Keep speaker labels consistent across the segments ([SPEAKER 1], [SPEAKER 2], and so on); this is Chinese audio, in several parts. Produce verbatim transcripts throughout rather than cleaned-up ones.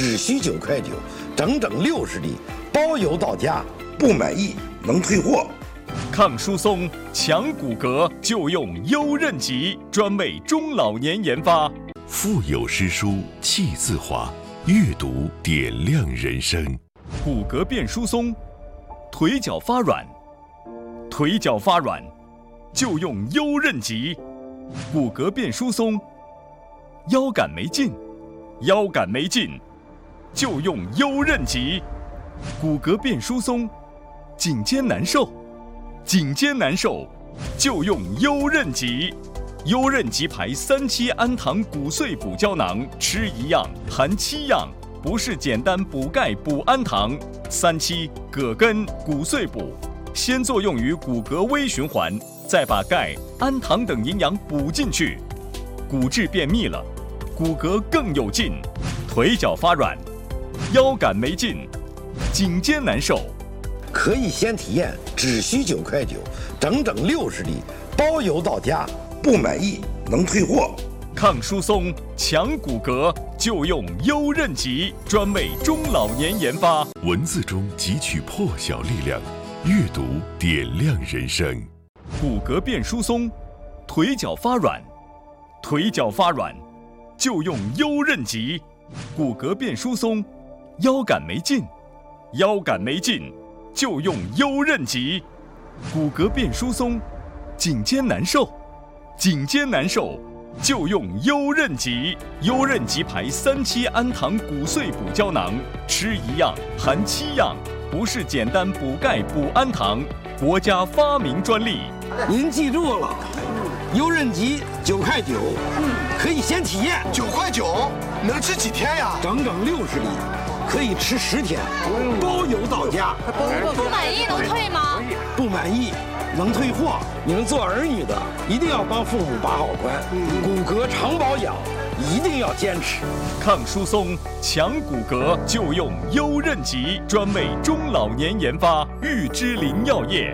[SPEAKER 1] 只需九块九，整整六十粒，包邮到家，不满意能退货。
[SPEAKER 2] 抗疏松、强骨骼就用优韧极，专为中老年研发。
[SPEAKER 3] 腹有诗书气自华，阅读点亮人生。
[SPEAKER 2] 骨骼变疏松，腿脚发软，腿脚发软就用优韧极。骨骼变疏松，腰杆没劲，腰杆没劲就用优韧极。骨骼变疏松，颈肩难受，颈肩难受就用优韧极。优韧极牌三七氨糖骨碎补胶囊，吃一样含七样，不是简单补钙补氨糖。三七葛根骨碎补，先作用于骨骼微循环，再把钙、氨糖等营养补进去，骨质变密了，骨骼更有劲。腿脚发软，腰杆没劲，颈肩难受，
[SPEAKER 1] 可以先体验，只需九块九，整整六十粒，包邮到家，不满意能退货。
[SPEAKER 2] 抗疏松、强骨骼就用优韧极，专为中老年研发。
[SPEAKER 3] 文字中汲取破晓力量，阅读点亮人生。
[SPEAKER 2] 骨骼变疏松，腿脚发软，腿脚发软就用优韧极。骨骼变疏松，腰杆没劲，腰杆没劲就用优韧极。骨骼变疏松，颈肩难受，颈肩难受就用优韧极。优韧极牌三七氨糖骨碎补胶囊，吃一样含七样，不是简单补钙补氨糖，国家发明专利。
[SPEAKER 1] 您记住了，优韧极九块九，可以先体验。
[SPEAKER 4] 九块九能吃几天呀？
[SPEAKER 1] 整整六十粒，可以吃十天，包邮到家。
[SPEAKER 5] 不满意能退吗？
[SPEAKER 1] 不满意能退货。你们做儿女的一定要帮父母把好关，骨骼常保养一定要坚持。
[SPEAKER 2] 抗疏松、强骨骼就用优韧极，专为中老年研发。玉芝林药业。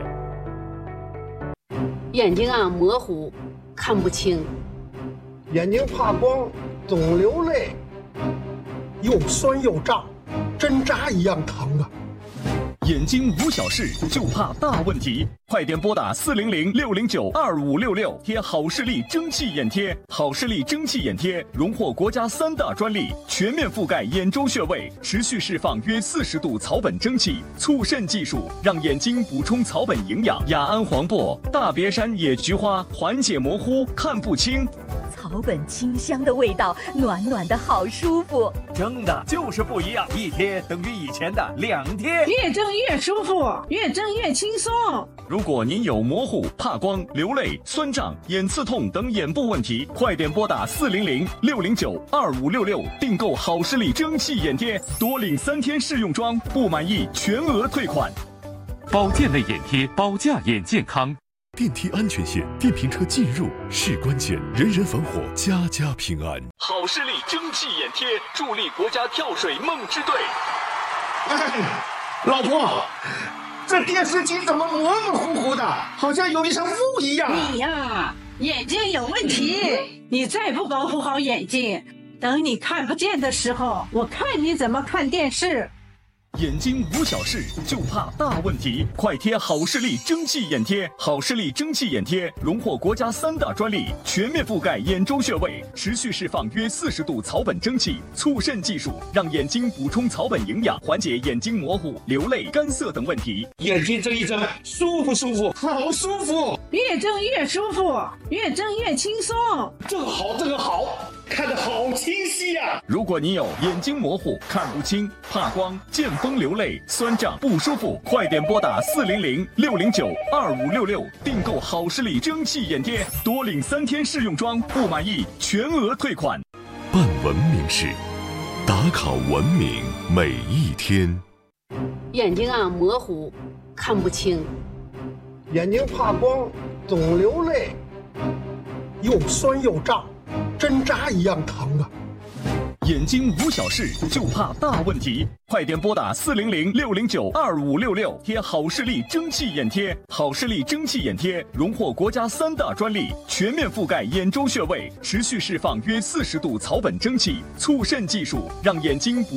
[SPEAKER 6] 眼睛啊模糊，看不清，
[SPEAKER 4] 眼睛怕光，总流泪，又酸又胀，针扎一样疼啊！
[SPEAKER 2] 眼睛无小事，就怕大问题。快点拨打四零零六零九二五六六，贴好视力蒸汽眼贴。好视力蒸汽眼贴荣获国家三大专利，全面覆盖眼周穴位，持续释放约四十度草本蒸汽，促渗技术让眼睛补充草本营养。雅安黄柏、大别山野菊花缓解模糊、看不清。
[SPEAKER 7] 草本清香的味道，暖暖的好舒服。
[SPEAKER 8] 蒸的就是不一样，一贴等于以前的两贴，
[SPEAKER 9] 越蒸越舒服，越蒸越轻松。
[SPEAKER 2] 如果您有模糊、怕光、流泪、酸胀、眼刺痛等眼部问题，快点拨打四零零六零九二五六六订购好视力蒸汽眼贴，多领三天试用装，不满意全额退款。
[SPEAKER 10] 保健类眼贴，保驾眼健康。
[SPEAKER 3] 电梯安全线，电瓶车进入是关键，人人防火，家家平安。
[SPEAKER 2] 好视力蒸汽眼贴，助力国家跳水梦之队。
[SPEAKER 4] 哎，老婆，这电视机怎么模模糊糊的，好像有一层雾一样？
[SPEAKER 9] 你呀，眼睛有问题，你再不保护好眼睛，等你看不见的时候，我看你怎么看电视。
[SPEAKER 2] 眼睛无小事，就怕大问题。快贴好视力蒸汽眼贴。好视力蒸汽眼贴荣获国家三大专利，全面覆盖眼周穴位，持续释放约四十度草本蒸汽，促渗技术让眼睛补充草本营养，缓解眼睛模糊、流泪、干涩等问题。
[SPEAKER 4] 眼睛睁一睁，舒不舒服？好舒服！
[SPEAKER 9] 越睁越舒服，越睁越轻松。
[SPEAKER 4] 这个好，这个好，看得好清晰呀、啊！
[SPEAKER 2] 如果你有眼睛模糊、看不清、怕光、见风流泪、酸胀不舒服，快点拨打四零零六零九二五六六订购好视力蒸汽眼贴，多领三天试用装，不满意全额退款。
[SPEAKER 3] 办文明事，打卡文明每一天。
[SPEAKER 6] 眼睛啊模糊，看不清，
[SPEAKER 4] 眼睛怕光，总流泪，又酸又胀，针扎一样疼啊！
[SPEAKER 2] 眼睛无小事，就怕大问题。快点拨打四零零六零九二五六六贴好视力蒸汽眼贴。好视力蒸汽眼贴荣获国家三大专利，全面覆盖眼周穴位，持续释放约四十度草本蒸汽，促渗技术让眼睛不